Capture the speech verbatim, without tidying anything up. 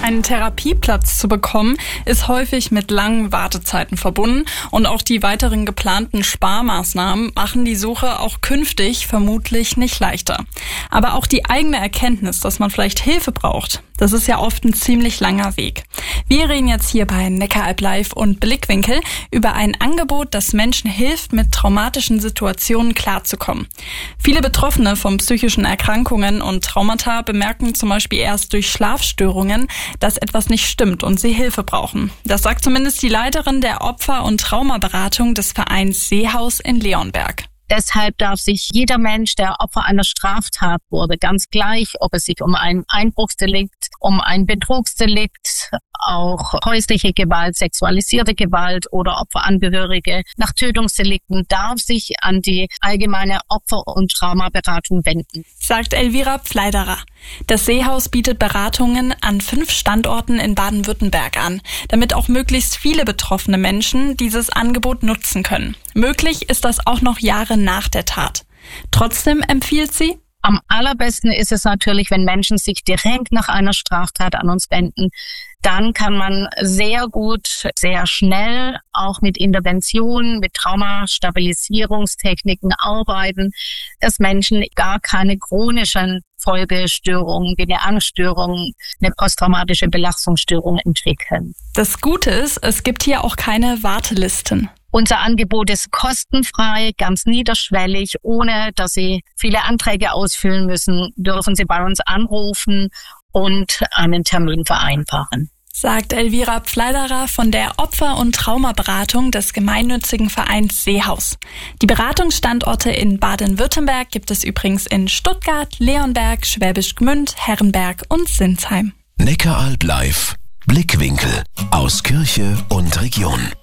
Einen Therapieplatz zu bekommen, ist häufig mit langen Wartezeiten verbunden und auch die weiteren geplanten Sparmaßnahmen machen die Suche auch künftig vermutlich nicht leichter. Aber auch die eigene Erkenntnis, dass man vielleicht Hilfe braucht, das ist ja oft ein ziemlich langer Weg. Wir reden jetzt hier bei Neckaralb Live und Blickwinkel über ein Angebot, das Menschen hilft, mit traumatischen Situationen klarzukommen. Viele Betroffene von psychischen Erkrankungen und Traumata bemerken zum Beispiel erst durch Schlafstörungen, dass etwas nicht stimmt und sie Hilfe brauchen. Das sagt zumindest die Leiterin der Opfer- und Traumaberatung des Vereins Seehaus in Leonberg. Deshalb darf sich jeder Mensch, der Opfer einer Straftat wurde, ganz gleich, ob es sich um ein Einbruchsdelikt, um ein Betrugsdelikt, auch häusliche Gewalt, sexualisierte Gewalt oder Opferangehörige nach Tötungsdelikten, darf sich an die allgemeine Opfer- und Traumaberatung wenden. Sagt Elvira Pfleiderer. Das Seehaus bietet Beratungen an fünf Standorten in Baden-Württemberg an, damit auch möglichst viele betroffene Menschen dieses Angebot nutzen können. Möglich ist das auch noch Jahre nach der Tat. Trotzdem empfiehlt sie: Am allerbesten ist es natürlich, wenn Menschen sich direkt nach einer Straftat an uns wenden. Dann kann man sehr gut, sehr schnell auch mit Interventionen, mit Traumastabilisierungstechniken arbeiten, dass Menschen gar keine chronischen Folgestörungen wie eine Angststörung, eine posttraumatische Belastungsstörung entwickeln. Das Gute ist, es gibt hier auch keine Wartelisten. Unser Angebot ist kostenfrei, ganz niederschwellig, ohne dass Sie viele Anträge ausfüllen müssen, dürfen Sie bei uns anrufen und einen Termin vereinbaren. Sagt Elvira Pfleiderer von der Opfer- und Traumaberatung des gemeinnützigen Vereins Seehaus. Die Beratungsstandorte in Baden-Württemberg gibt es übrigens in Stuttgart, Leonberg, Schwäbisch Gmünd, Herrenberg und Sinsheim. Neckaralb Live, Blickwinkel aus Kirche und Region.